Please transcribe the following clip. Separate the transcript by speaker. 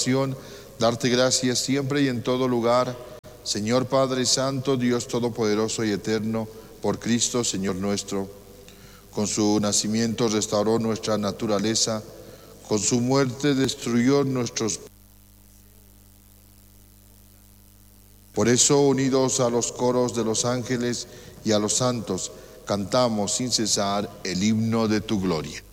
Speaker 1: salvación, darte gracias siempre y en todo lugar, Señor Padre Santo, Dios Todopoderoso y Eterno, por Cristo, Señor nuestro. Con su nacimiento restauró nuestra naturaleza, con su muerte destruyó nuestros. Por eso, unidos a los coros de los ángeles y a los santos, cantamos sin cesar el himno de tu gloria.